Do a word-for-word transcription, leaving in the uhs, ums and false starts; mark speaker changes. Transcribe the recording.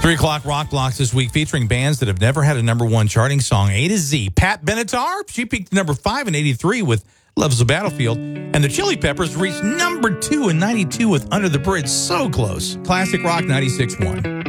Speaker 1: Three o'clock rock blocks this week featuring bands that have never had a number one charting song. A to Z. Pat Benatar, she peaked number five in eighty-three with Love's a Battlefield. And the Chili Peppers reached number two in ninety-two with Under the Bridge. So close. Classic Rock ninety-six point one.